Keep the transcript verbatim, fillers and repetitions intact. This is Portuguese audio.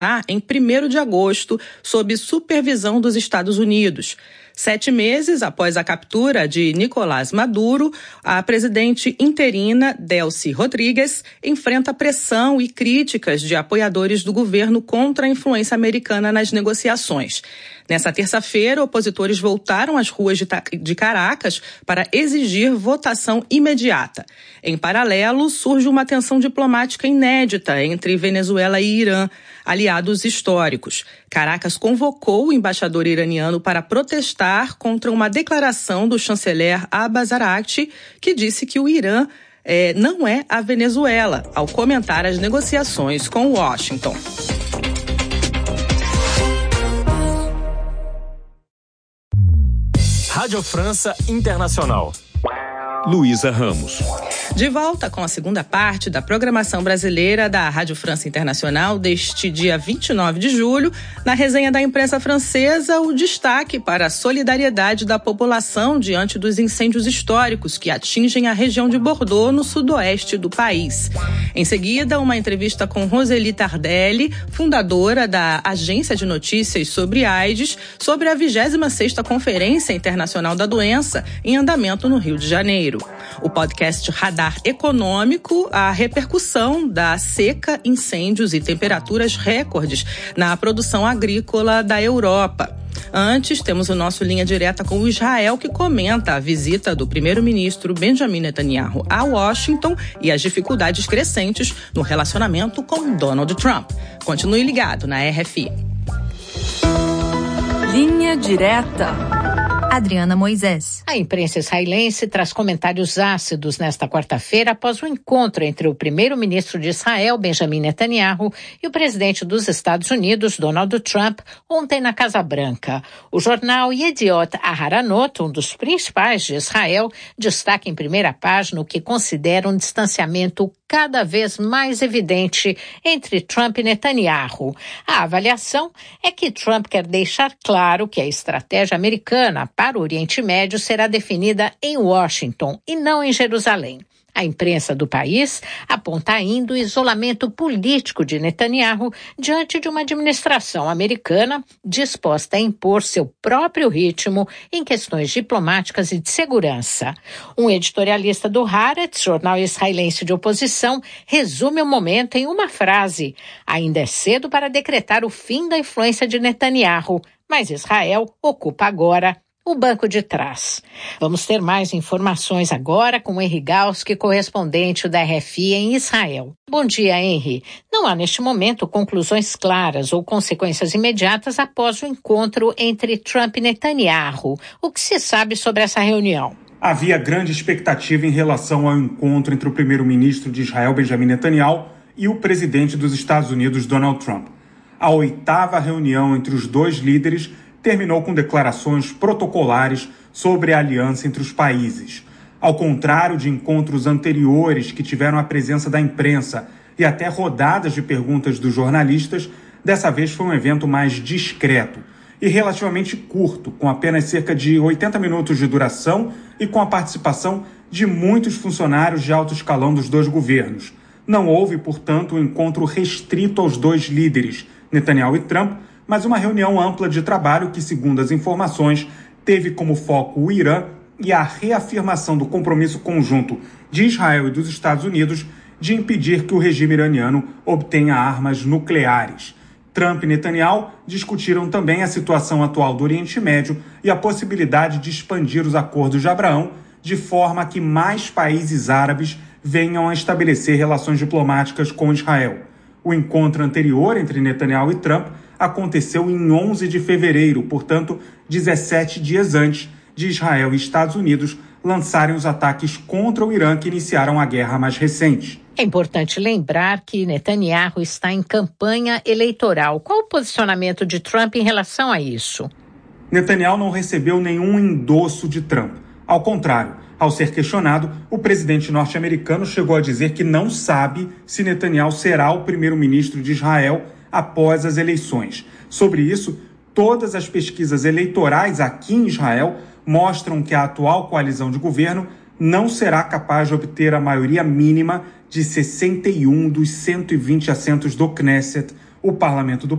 em primeiro de agosto, sob supervisão dos Estados Unidos. Sete meses após a captura de Nicolás Maduro, a presidente interina Delcy Rodrigues enfrenta pressão e críticas de apoiadores do governo contra a influência americana nas negociações. Nessa terça-feira, opositores voltaram às ruas de Caracas para exigir votação imediata. Em paralelo, surge uma tensão diplomática inédita entre Venezuela e Irã, aliados históricos. Caracas convocou o embaixador iraniano para protestar contra uma declaração do chanceler Abbas Araghchi, que disse que o Irã eh, não é a Venezuela, ao comentar as negociações com Washington. Rádio França Internacional. Luísa Ramos. De volta com a segunda parte da programação brasileira da Rádio França Internacional deste dia vinte e nove de julho, na resenha da imprensa francesa, o destaque para a solidariedade da população diante dos incêndios históricos que atingem a região de Bordeaux, no sudoeste do país. Em seguida, uma entrevista com Roseli Tardelli, fundadora da Agência de Notícias sobre AIDS, sobre a vigésima sexta Conferência Internacional da Doença, em andamento no Rio de Janeiro. O podcast Radar Econômico, a repercussão da seca, incêndios e temperaturas recordes na produção agrícola da Europa. Antes, temos o nosso Linha Direta com o Israel, que comenta a visita do primeiro-ministro Benjamin Netanyahu a Washington e as dificuldades crescentes no relacionamento com Donald Trump. Continue ligado na R F I. Linha Direta. Adriana Moisés. A imprensa israelense traz comentários ácidos nesta quarta-feira após o encontro entre o primeiro-ministro de Israel, Benjamin Netanyahu, e o presidente dos Estados Unidos, Donald Trump, ontem na Casa Branca. O jornal Yediot Aharonot, um dos principais de Israel, destaca em primeira página o que considera um distanciamento cada vez mais evidente entre Trump e Netanyahu. A avaliação é que Trump quer deixar claro que a estratégia americana para o Oriente Médio será definida em Washington e não em Jerusalém. A imprensa do país aponta ainda o isolamento político de Netanyahu diante de uma administração americana disposta a impor seu próprio ritmo em questões diplomáticas e de segurança. Um editorialista do Haaretz, jornal israelense de oposição, resume o momento em uma frase: ainda é cedo para decretar o fim da influência de Netanyahu, mas Israel ocupa agora o banco de trás. Vamos ter mais informações agora com Henry Galski, correspondente da R F I em Israel. Bom dia, Henry. Não há neste momento conclusões claras ou consequências imediatas após o encontro entre Trump e Netanyahu. O que se sabe sobre essa reunião? Havia grande expectativa em relação ao encontro entre o primeiro-ministro de Israel, Benjamin Netanyahu, e o presidente dos Estados Unidos, Donald Trump. A oitava reunião entre os dois líderes terminou com declarações protocolares sobre a aliança entre os países. Ao contrário de encontros anteriores que tiveram a presença da imprensa e até rodadas de perguntas dos jornalistas, dessa vez foi um evento mais discreto e relativamente curto, com apenas cerca de oitenta minutos de duração e com a participação de muitos funcionários de alto escalão dos dois governos. Não houve, portanto, um encontro restrito aos dois líderes, Netanyahu e Trump, mas uma reunião ampla de trabalho que, segundo as informações, teve como foco o Irã e a reafirmação do compromisso conjunto de Israel e dos Estados Unidos de impedir que o regime iraniano obtenha armas nucleares. Trump e Netanyahu discutiram também a situação atual do Oriente Médio e a possibilidade de expandir os acordos de Abraão de forma que mais países árabes venham a estabelecer relações diplomáticas com Israel. O encontro anterior entre Netanyahu e Trump aconteceu em onze de fevereiro, portanto, dezessete dias antes de Israel e Estados Unidos lançarem os ataques contra o Irã que iniciaram a guerra mais recente. É importante lembrar que Netanyahu está em campanha eleitoral. Qual o posicionamento de Trump em relação a isso? Netanyahu não recebeu nenhum endosso de Trump. Ao contrário, ao ser questionado, o presidente norte-americano chegou a dizer que não sabe se Netanyahu será o primeiro-ministro de Israel após as eleições. Sobre isso, todas as pesquisas eleitorais aqui em Israel mostram que a atual coalizão de governo não será capaz de obter a maioria mínima de sessenta e um dos cento e vinte assentos do Knesset, o parlamento do